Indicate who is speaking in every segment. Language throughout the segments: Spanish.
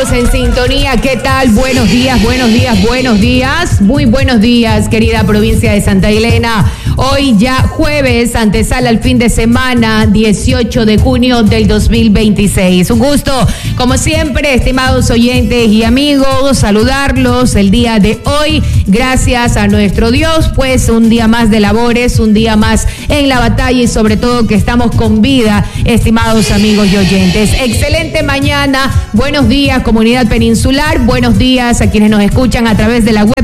Speaker 1: amigos en sintonía, ¿qué tal? Buenos días, buenos días, buenos días. Muy buenos días, querida provincia de Santa Elena. Hoy ya jueves, antesala al fin de semana, 18 de junio del 2026. Un gusto, como siempre, estimados oyentes y amigos, saludarlos el día de hoy. Gracias a nuestro Dios, pues un día más de labores, un día más en la batalla y sobre todo que estamos con vida, estimados amigos y oyentes. Excelente mañana, buenos días comunidad peninsular, buenos días a quienes nos escuchan a través de la web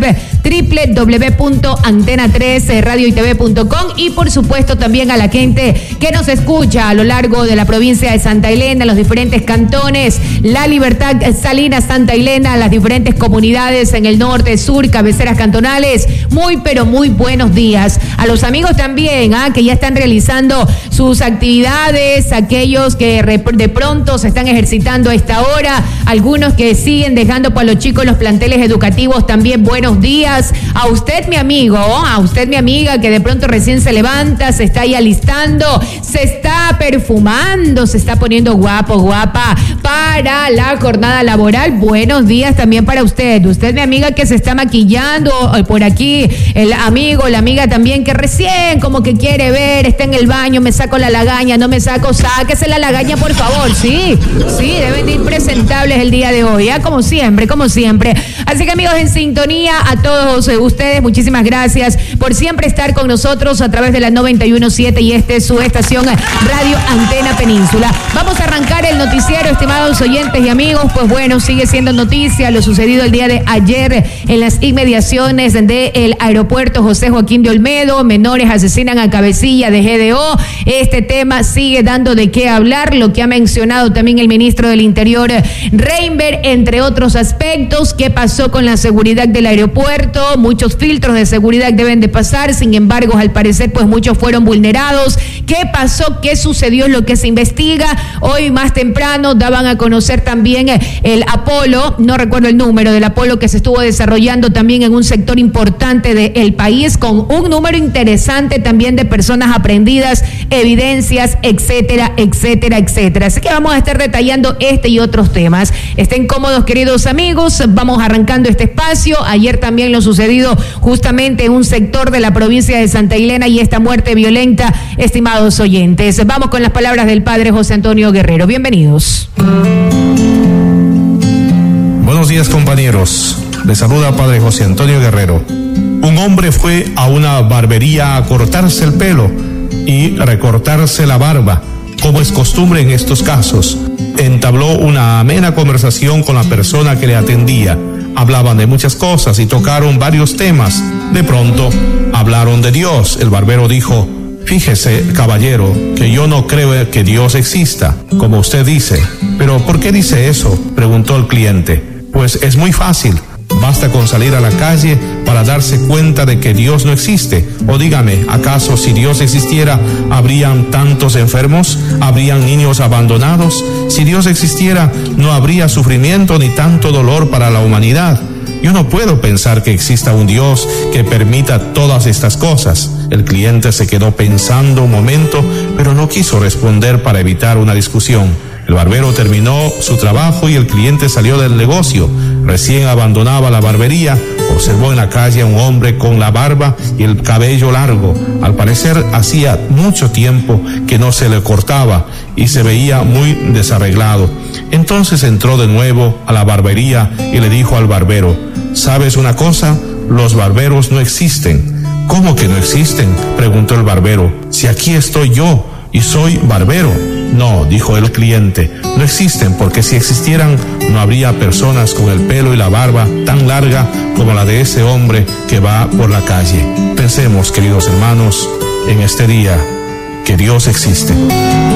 Speaker 1: www.antena3radioytv.com y por supuesto también a la gente que nos escucha a lo largo de la provincia de Santa Elena, los diferentes cantones, La Libertad, Salinas, Santa Elena, las diferentes comunidades en el norte, sur, cabeceras cantonales. Muy pero muy buenos días a los amigos también que ya están realizando sus actividades, aquellos que de pronto se están ejercitando a esta hora, algunos que siguen dejando para los chicos los planteles educativos también. Buenos días a usted, mi amigo, a usted, mi amiga, que de pronto recién se levanta, se está ahí alistando, se está perfumando, se está poniendo guapo, guapa para la jornada laboral. Buenos días también para usted, mi amiga que se está maquillando, por aquí el amigo, la amiga también que recién como que quiere ver, está en el baño, me saco la lagaña, no me saco, sáquese la lagaña por favor, sí, deben ir presentables el día de hoy, como siempre. Así que amigos en sintonía, a todos ustedes, muchísimas gracias por siempre estar con nosotros a través de la 91.7 y este es su estación Radio Antena Península. Vamos a arrancar el noticiero, estimados oyentes y amigos. Pues bueno, sigue siendo noticia lo sucedido el día de ayer en las inmediaciones del aeropuerto José Joaquín de Olmedo. Menores asesinan a cabecilla de GDO. Este tema sigue dando de qué hablar, lo que ha mencionado también el ministro del Interior, Reinberg, entre otros aspectos. ¿Qué pasó con la seguridad del aeropuerto? Muchos filtros de seguridad deben de pasar, sin embargo, al parecer, pues muchos fueron vulnerados. ¿Qué pasó? ¿Qué sucedió? Es lo que se investiga. Hoy más temprano daban a conocer también el Apolo, no recuerdo el número del Apolo que se estuvo desarrollando también en un sector importante del país, con un número interesante también de personas aprehendidas, evidencias, etcétera. Así que vamos a estar detallando este y otros temas. Estén cómodos, queridos amigos, vamos arrancando este espacio. Ayer también lo sucedido justamente en un sector de la provincia de Santa Elena y esta muerte violenta, estimados oyentes. Vamos con las palabras del padre José Antonio Guerrero. Bienvenidos.
Speaker 2: Buenos días, compañeros. Les saluda padre José Antonio Guerrero. Un hombre fue a una barbería a cortarse el pelo y recortarse la barba, como es costumbre en estos casos. Entabló una amena conversación con la persona que le atendía. Hablaban de muchas cosas y tocaron varios temas. De pronto hablaron de Dios. El barbero dijo: fíjese, caballero, que yo no creo que Dios exista, como usted dice. ¿Pero por qué dice eso?, preguntó el cliente. Pues es muy fácil. Basta con salir a la calle para darse cuenta de que Dios no existe. O dígame, ¿acaso si Dios existiera, habrían tantos enfermos? ¿Habrían niños abandonados? Si Dios existiera, no habría sufrimiento ni tanto dolor para la humanidad. Yo no puedo pensar que exista un Dios que permita todas estas cosas. El cliente se quedó pensando un momento, pero no quiso responder para evitar una discusión. El barbero terminó su trabajo y el cliente salió del negocio. Recién abandonaba la barbería, observó en la calle a un hombre con la barba y el cabello largo. Al parecer hacía mucho tiempo que no se le cortaba y se veía muy desarreglado. Entonces entró de nuevo a la barbería y le dijo al barbero: ¿sabes una cosa? Los barberos no existen. ¿Cómo que no existen?, preguntó el barbero. Si aquí estoy yo y soy barbero. No, dijo el cliente, no existen, porque si existieran no habría personas con el pelo y la barba tan larga como la de ese hombre que va por la calle. Pensemos, queridos hermanos, en este día que Dios existe.